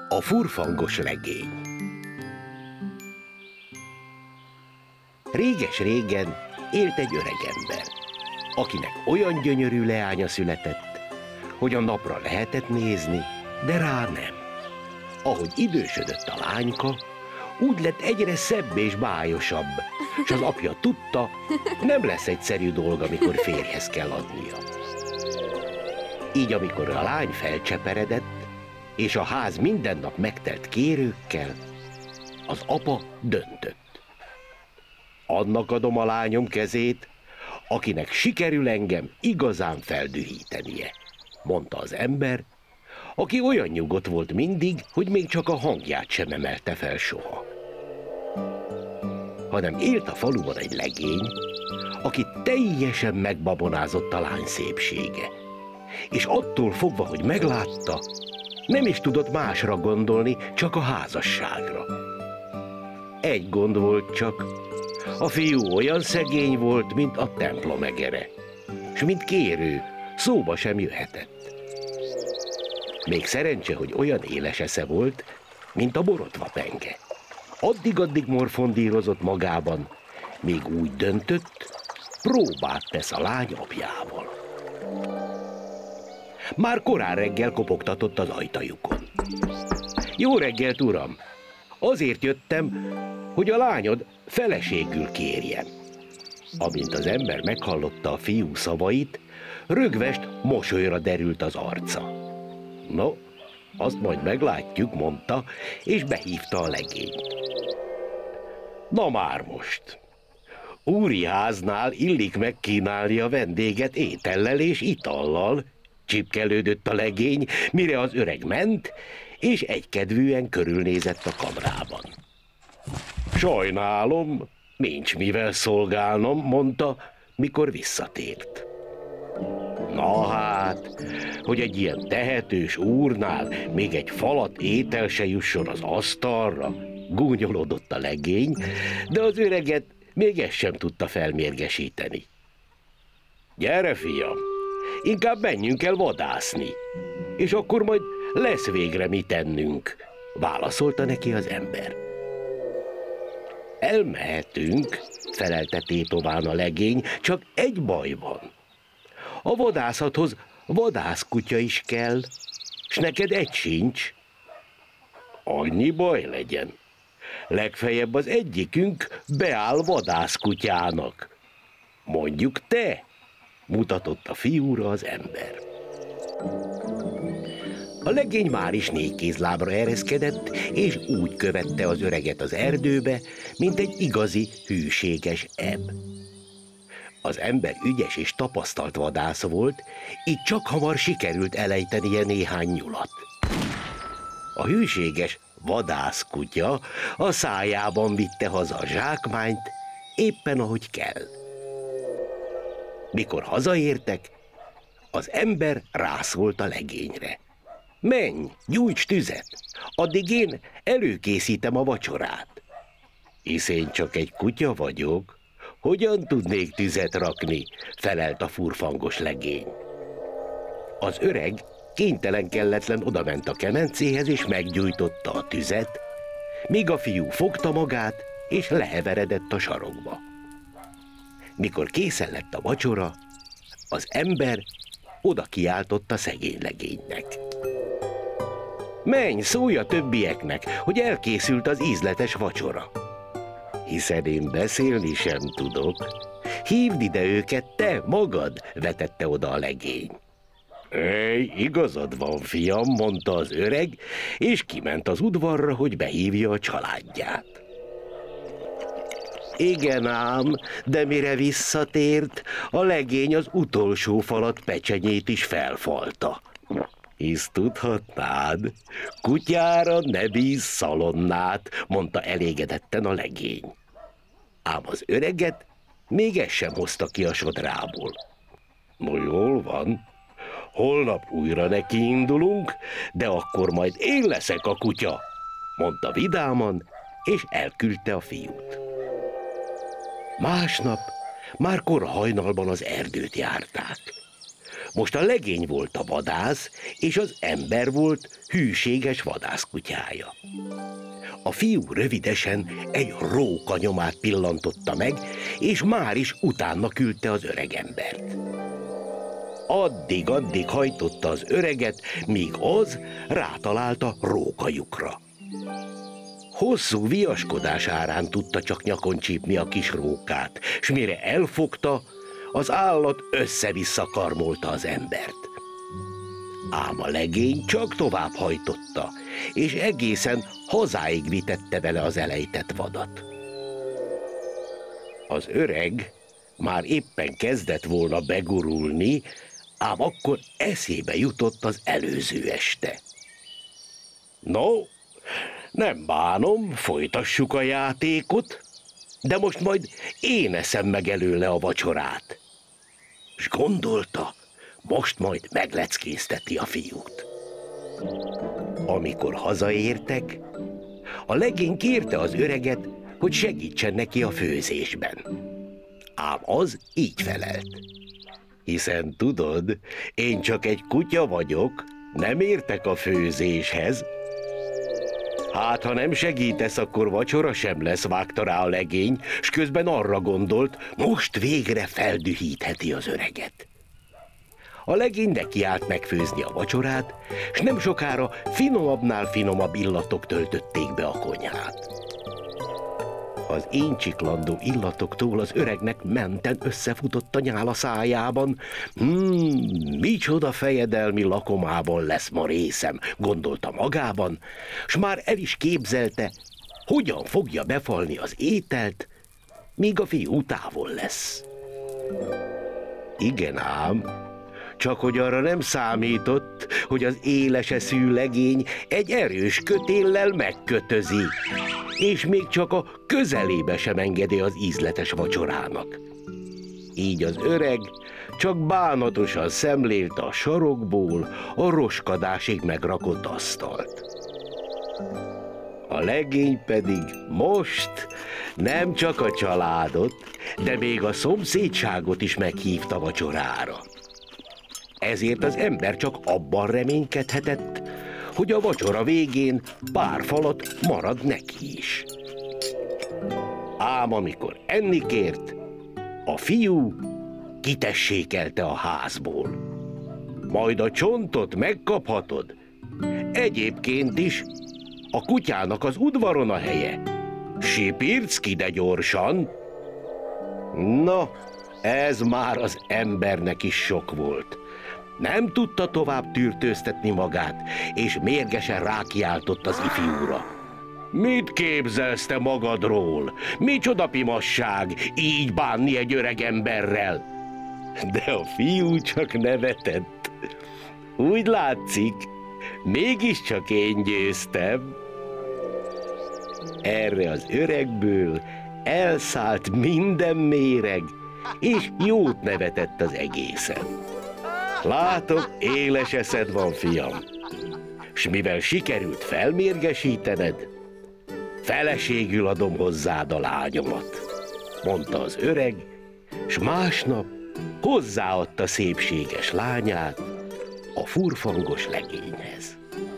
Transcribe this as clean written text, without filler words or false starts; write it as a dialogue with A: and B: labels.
A: A furfangos legény. Réges-régen élt egy öregember, akinek olyan gyönyörű leánya született, hogy a napra lehetett nézni, de rá nem. Ahogy idősödött a lányka, úgy lett egyre szebb és bájosabb, és az apja tudta, nem lesz egyszerű dolga, amikor férjhez kell adnia. Így amikor a lány felcseperedett, és a ház minden nap megtelt kérőkkel, az apa döntött. Annak adom a lányom kezét, akinek sikerül engem igazán feldühítenie, mondta az ember, aki olyan nyugodt volt mindig, hogy még csak a hangját sem emelte fel soha. Hanem élt a faluban egy legény, aki teljesen megbabonázott a lány szépsége, és attól fogva, hogy meglátta, nem is tudott másra gondolni, csak a házasságra. Egy gond volt csak, a fiú olyan szegény volt, mint a templom egere, s mint kérő, szóba sem jöhetett. Még szerencse, hogy olyan éles esze volt, mint a borotva penge. Addig-addig morfondírozott magában, még úgy döntött, próbát tesz a lány apjával. Már korán reggel kopogtatott az ajtajukon. Jó reggelt, uram! Azért jöttem, hogy a lányod feleségül kérjem. Amint az ember meghallotta a fiú szavait, rögvest mosolyra derült az arca. No, azt majd meglátjuk, mondta, és behívta a legényt. Na már most! Úri háznál illik megkínálni a vendéget étellel és itallal, csipkelődött a legény, mire az öreg ment, és egykedvűen körülnézett a kamrában. Sajnálom, nincs mivel szolgálnom, mondta, mikor visszatért. Na hát, hogy egy ilyen tehetős úrnál még egy falat étel se jusson az asztalra, gúnyolódott a legény, de az öreget még ezt sem tudta felmérgesíteni. Gyere, fiam, inkább menjünk el vadászni, és akkor majd lesz végre mit ennünk, válaszolta neki az ember. Elmehetünk, felelte tétován a legény, csak egy baj van. A vadászathoz vadászkutya is kell, s neked egy sincs. Annyi baj legyen. Legfeljebb az egyikünk beáll vadászkutyának. Mondjuk te, mutatott a fiúra az ember. A legény már is 4 kézlábra ereszkedett, és úgy követte az öreget az erdőbe, mint egy igazi, hűséges eb. Az ember ügyes és tapasztalt vadász volt, így csak hamar sikerült elejtenie néhány nyulat. A hűséges vadászkutya a szájában vitte haza a zsákmányt, éppen ahogy kell. Mikor hazaértek, az ember rászólt a legényre. Menj, gyújts tüzet, addig én előkészítem a vacsorát. Hisz én csak egy kutya vagyok, hogyan tudnék tüzet rakni, felelt a furfangos legény. Az öreg kénytelen-kelletlen odament a kemencéhez, és meggyújtotta a tüzet, míg a fiú fogta magát, és leheveredett a sarokba. Mikor készen lett a vacsora, az ember oda kiáltott a szegény legénynek. Menj, szólj a többieknek, hogy elkészült az ízletes vacsora. Hiszen én beszélni sem tudok. Hívd ide őket te magad, vetette oda a legény. Igazad van, fiam, mondta az öreg, és kiment az udvarra, hogy behívja a családját. Igen ám, de mire visszatért, a legény az utolsó falat pecsenyét is felfalta. Hisz tudhatnád, kutyára ne bíz szalonnát, mondta elégedetten a legény. Ám az öreget még ezt sem hozta ki a sodrából. No jól van, holnap újra nekiindulunk, de akkor majd én leszek a kutya, mondta vidáman, és elküldte a fiút. Másnap már kora hajnalban az erdőt járták. Most a legény volt a vadász, és az ember volt hűséges vadászkutyája. A fiú rövidesen egy róka nyomát pillantotta meg, és már is utána küldte az öregembert. Addig-addig hajtotta az öreget, míg az rátalált a rókajukra. Hosszú viaskodás árán tudta csak nyakon csípni a kis rókát, s mire elfogta, az állat össze-vissza karmolta az embert. Ám a legény csak tovább hajtotta, és egészen hazáig vitette vele az elejtett vadat. Az öreg már éppen kezdett volna begurulni, ám akkor eszébe jutott az előző este. No, nem bánom, folytassuk a játékot, de most majd én eszem meg előle a vacsorát. S gondolta, most majd megleckézteti a fiút. Amikor hazaértek, a legény kérte az öreget, hogy segítsen neki a főzésben. Ám az így felelt. Hiszen tudod, én csak egy kutya vagyok, nem értek a főzéshez. Hát, ha nem segítesz, akkor vacsora sem lesz, vágta rá a legény, s közben arra gondolt, most végre feldühítheti az öreget. A legény nekiállt megfőzni a vacsorát, s nem sokára finomabbnál finomabb illatok töltötték be a konyhát. Az incsiklandó illatoktól az öregnek menten összefutott a nyál a szájában. Micsoda fejedelmi lakomában lesz ma részem, gondolta magában, s már el is képzelte, hogyan fogja befalni az ételt, míg a fiú távol lesz. Igen ám, csak hogy arra nem számított, hogy az éles eszű legény egy erős kötéllel megkötözi, és még csak a közelébe sem engedi az ízletes vacsorának. Így az öreg csak bánatosan szemlélte a sarokból a roskadásig megrakott asztalt. A legény pedig most nem csak a családot, de még a szomszédságot is meghívta vacsorára. Ezért az ember csak abban reménykedhetett, hogy a vacsora végén pár falat marad neki is. Ám amikor enni kért, a fiú kitessékelte a házból. Majd a csontot megkaphatod. Egyébként is a kutyának az udvaron a helye. Sipírc ki, de gyorsan. Na, ez már az embernek is sok volt. Nem tudta tovább tűrtőztetni magát, és mérgesen rákiáltott az ifjúra. Mit képzelsz te magadról? Micsoda pimasság, így bánni egy öreg emberrel? De a fiú csak nevetett. Úgy látszik, mégiscsak én győztem. Erre az öregből elszállt minden méreg, és jót nevetett az egészen. Látok, éles eszed van, fiam, s mivel sikerült felmérgesítened, feleségül adom hozzád a lányomat, mondta az öreg, s másnap hozzáadta szépséges lányát a furfangos legényhez.